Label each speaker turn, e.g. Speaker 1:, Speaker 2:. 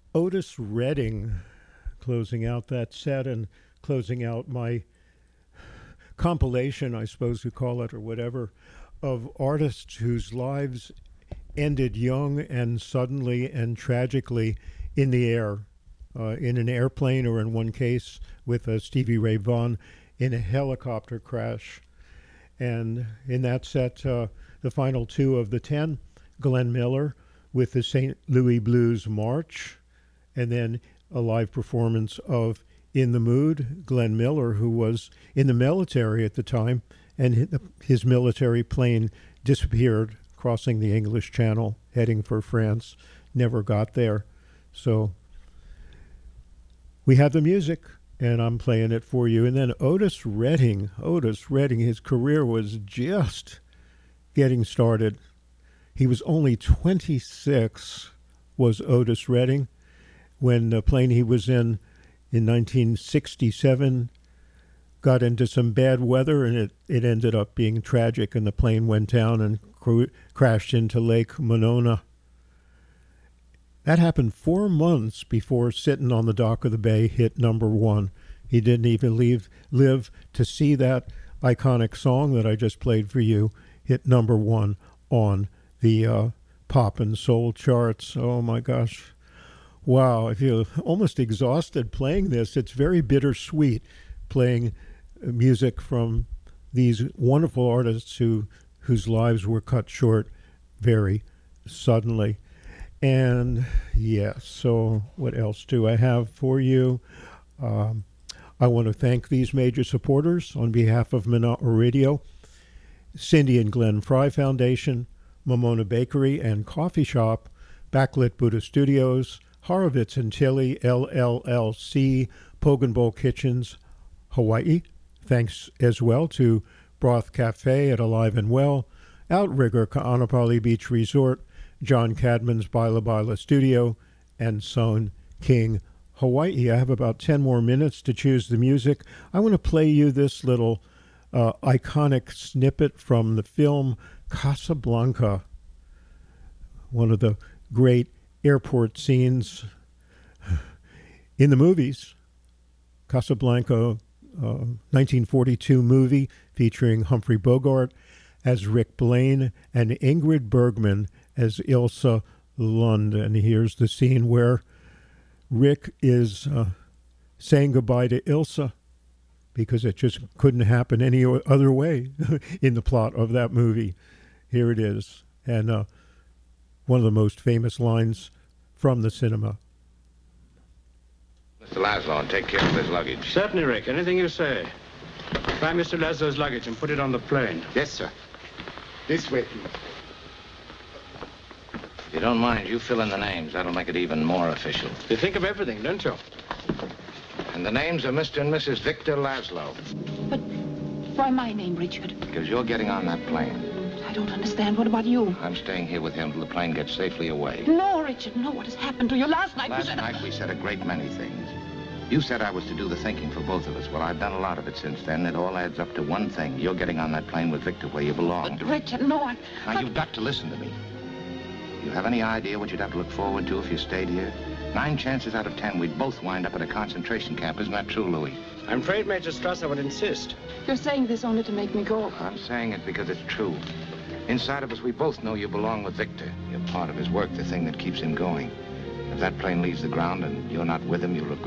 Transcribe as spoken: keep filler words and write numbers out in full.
Speaker 1: Otis Redding closing out that set and closing out my compilation, I suppose you call it, or whatever, of artists whose lives ended young and suddenly and tragically in the air, uh, in an airplane, or in one case with uh, Stevie Ray Vaughan in a helicopter crash. And in that set, uh, the final two of the ten, Glenn Miller with the Saint Louis Blues March, and then a live performance of In the Mood, Glenn Miller, who was in the military at the time, and his military plane disappeared crossing the English Channel, heading for France, never got there. So we have the music, and I'm playing it for you. And then Otis Redding, Otis Redding, his career was just getting started. He was only twenty-six, was Otis Redding, when the plane he was in in nineteen sixty-seven got into some bad weather, and it, it ended up being tragic, and the plane went down and cr- crashed into Lake Monona. That happened four months before Sitting on the Dock of the Bay hit number one. He didn't even leave, live to see that iconic song that I just played for you hit number one on the uh, pop and soul charts. Oh my gosh. Wow, I feel almost exhausted playing this. It's very bittersweet playing music from these wonderful artists who whose lives were cut short very suddenly. And yes, so what else do I have for you? Um, I want to thank these major supporters on behalf of Monotony Radio: Cindy and Glenn Fry Foundation, Momona Bakery and Coffee Shop, Backlit Buddha Studios, Horowitz and Tilly, L L L C, Pogon Bowl Kitchens, Hawaii. Thanks as well to Broth Cafe at Alive and Well, Outrigger Ka'anapali Beach Resort, John Cadman's Baila Baila Studio, and Sound King Hawaii. I have about ten more minutes to choose the music. I want to play you this little uh, iconic snippet from the film Casablanca, one of the great airport scenes in the movies. Casablanca, uh, nineteen forty-two movie featuring Humphrey Bogart as Rick Blaine and Ingrid Bergman as Ilsa Lund. And here's the scene where Rick is uh, saying goodbye to Ilsa, because it just couldn't happen any other way in the plot of that movie. Here it is. And uh, one of the most famous lines from the cinema.
Speaker 2: Mister Laszlo, take care of his luggage.
Speaker 3: Certainly, Rick. Anything you say. Find Mister Laszlo's luggage and put it on the plane.
Speaker 2: Yes, sir.
Speaker 4: This way, please.
Speaker 2: If you don't mind, you fill in the names. That'll make it even more official.
Speaker 3: You think of everything, don't you?
Speaker 2: And the names are Mister and Missus Victor Laszlo.
Speaker 5: But why my name, Richard?
Speaker 2: Because you're getting on that plane.
Speaker 5: I don't understand. What about you?
Speaker 2: I'm staying here with him till the plane gets safely away.
Speaker 5: No, Richard, no. What has happened to you? Last night
Speaker 2: Last
Speaker 5: you said...
Speaker 2: night we said a great many things. You said I was to do the thinking for both of us. Well, I've done a lot of it since then. It all adds up to one thing. You're getting on that plane with Victor where you belong.
Speaker 5: But, Richard, no, I...
Speaker 2: Now, you've got to listen to me. You have any idea what you'd have to look forward to if you stayed here? Nine chances out of ten, we'd both wind up at a concentration camp. Isn't that true, Louis?
Speaker 3: I'm afraid Major Strasser would insist.
Speaker 5: You're saying this only to make me go.
Speaker 2: I'm saying it because it's true. Inside of us, we both know you belong with Victor. You're part of his work, the thing that keeps him going. If that plane leaves the ground and you're not with him, you'll regret